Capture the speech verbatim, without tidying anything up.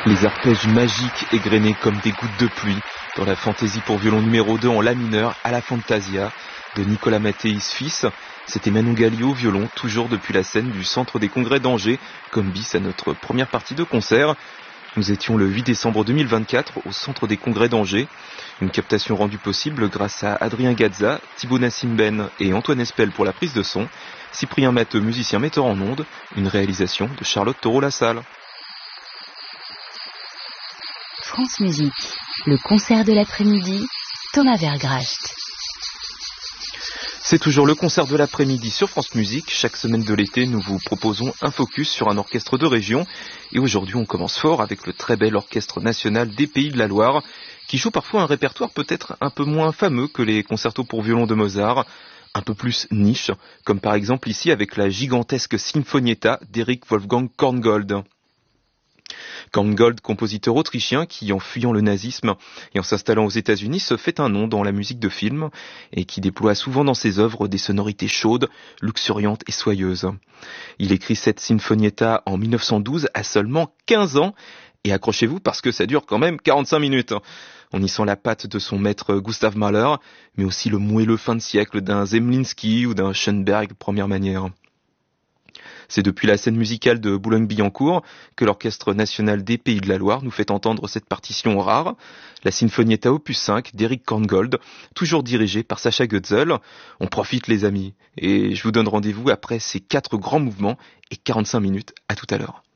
Les arpèges magiques égrenés comme des gouttes de pluie dans la fantaisie pour violon numéro deux en la mineur à la Fantasia de Nicolas Mattéis fils. C'était Manon Galli au violon, toujours depuis la scène du Centre des Congrès d'Angers, comme bis à notre première partie de concert. Nous étions le huit décembre deux mille vingt-quatre au Centre des Congrès d'Angers. Une captation rendue possible grâce à Adrien Gazza, Thibaut Nassim-Ben et Antoine Espel pour la prise de son, Cyprien Matteux, musicien metteur en ondes, une réalisation de Charlotte Taureau-Lassalle. France Musique, le concert de l'après-midi, Thomas Vergracht. C'est toujours le concert de l'après-midi sur France Musique. Chaque semaine de l'été, nous vous proposons un focus sur un orchestre de région. Et aujourd'hui, on commence fort avec le très bel Orchestre National des Pays de la Loire, qui joue parfois un répertoire peut-être un peu moins fameux que les concertos pour violon de Mozart, un peu plus niche, comme par exemple ici avec la gigantesque Sinfonietta d'Eric Wolfgang Korngold. Korngold, compositeur autrichien qui, en fuyant le nazisme et en s'installant aux États-Unis, se fait un nom dans la musique de film et qui déploie souvent dans ses œuvres des sonorités chaudes, luxuriantes et soyeuses. Il écrit cette Sinfonietta en mille neuf cent douze à seulement quinze ans et accrochez-vous parce que ça dure quand même quarante-cinq minutes. On y sent la patte de son maître Gustav Mahler, mais aussi le moelleux fin de siècle d'un Zemlinsky ou d'un Schoenberg première manière. C'est depuis la scène musicale de Boulogne-Billancourt que l'Orchestre National des Pays de la Loire nous fait entendre cette partition rare, la Sinfonietta opus cinq d'Eric Korngold, toujours dirigée par Sacha Goetzel. On profite les amis, et je vous donne rendez-vous après ces quatre grands mouvements et quarante-cinq minutes. À tout à l'heure.